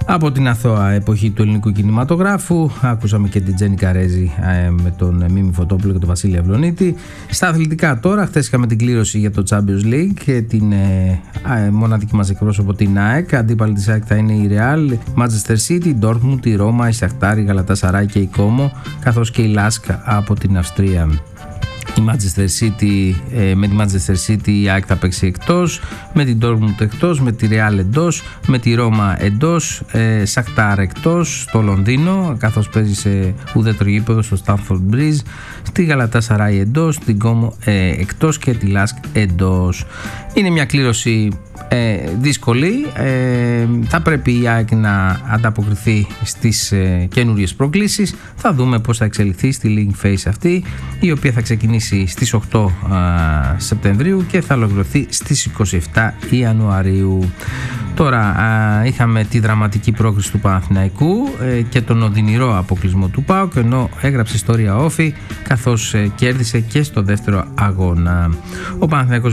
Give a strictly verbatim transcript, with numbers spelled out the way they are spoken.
Από την αθώα εποχή του ελληνικού κινηματογράφου ακούσαμε και την Τζέννη Καρέζη ε, με τον Μίμη Φωτόπουλο και τον Βασίλη Αυλονίτη. Στα αθλητικά τώρα, χθες είχαμε την κλήρωση για το Champions League και την ε, ε, μοναδική μας εκπρόσωπο την ΑΕΚ. Αντίπαλη της ΑΕΚ θα είναι η Real, Manchester City, η Dortmund, η Ρώμα, η Σαχτάρ, η Γαλατασαράι και η Κόμο, καθώς και η Λάσκ από την Αυστρία. Η Manchester City, ε, με τη Manchester City η ΑΕΚ θα παίξει εκτός, με την Dortmund εκτός, με τη Real εντός, με τη Ρώμα εντός, ε, Σαχτάρ εκτός στο Λονδίνο, καθώς παίζει σε ουδέτερο γήπεδο στο Stamford Bridge, στη Γαλατασαράι εντός, την Κόμο ε, εκτός και τη Λάσκ εντός. Είναι μια κλήρωση ε, δύσκολη, ε, θα πρέπει η ΑΕΚ να ανταποκριθεί στις ε, καινούριες προκλήσεις. Θα δούμε πώς θα εξελιχθεί στη League Phase αυτή, η οποία θα ξεκινήσει στις οκτώ Σεπτεμβρίου και θα ολοκληρωθεί στις είκοσι επτά Ιανουαρίου. Τώρα α, είχαμε τη δραματική πρόκριση του Παναθηναϊκού ε, και τον οδυνηρό αποκλεισμό του ΠΑΟΚ, ενώ έγραψε ιστορία όφη καθώς ε, κέρδισε και στο δεύτερο αγώνα. Ο Παναθηναϊκός